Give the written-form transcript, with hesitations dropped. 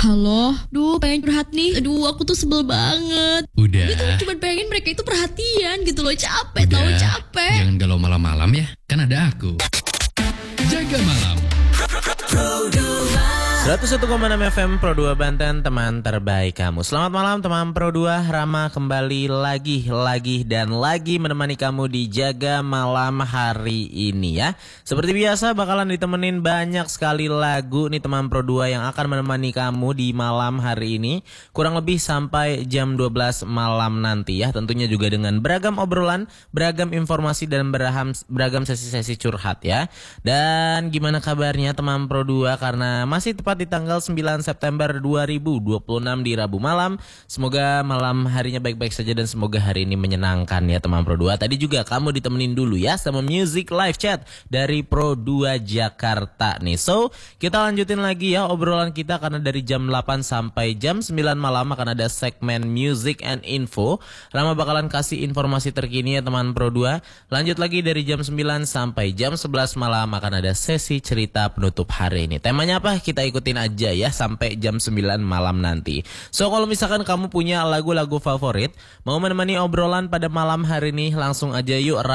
Halo, pengen curhat nih. Aku tuh sebel banget. Udah. Gue tuh cuma pengen mereka itu perhatian gitu loh. Capek, Udah. tahu capek. Jangan galau malam-malam ya, kan ada aku. Jaga malam. 101,6 FM Pro 2 Banten, teman terbaik kamu. Selamat malam teman Pro 2, Rama kembali lagi menemani kamu di Jaga Malam hari ini ya. Seperti biasa bakalan ditemenin banyak sekali lagu nih teman Pro 2 yang akan menemani kamu di malam hari ini. Kurang lebih sampai jam 12 malam nanti ya. Tentunya juga dengan beragam obrolan, beragam informasi dan beragam sesi-sesi curhat ya. Dan gimana kabarnya teman Pro 2, karena masih tepat di tanggal 9 September 2026 di Rabu malam. Semoga malam harinya baik-baik saja dan semoga hari ini menyenangkan ya teman Pro 2. Tadi juga kamu ditemenin dulu ya sama Music Live Chat dari Pro 2 Jakarta nih. So, kita lanjutin lagi ya obrolan kita, karena dari jam 8 sampai jam 9 malam akan ada segmen Music and Info. Rama bakalan kasih informasi terkini ya teman Pro 2. Lanjut lagi dari jam 9 sampai jam 11 malam akan ada sesi cerita penutup hari ini. Temanya apa? Kita ikutin aja ya sampai jam 9 malam nanti. So, kalau misalkan kamu punya lagu-lagu favorit, mau menemani obrolan pada malam hari ini, langsung aja yuk